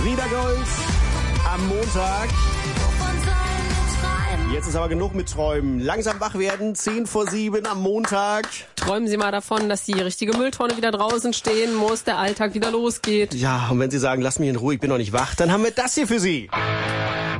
Frieda Gold am Montag. Jetzt ist aber genug mit Träumen. Langsam wach werden, 6:50 am Montag. Träumen Sie mal davon, dass die richtige Mülltonne wieder draußen stehen muss, der Alltag wieder losgeht. Ja, und wenn Sie sagen, lass mich in Ruhe, ich bin noch nicht wach, dann haben wir das hier für Sie.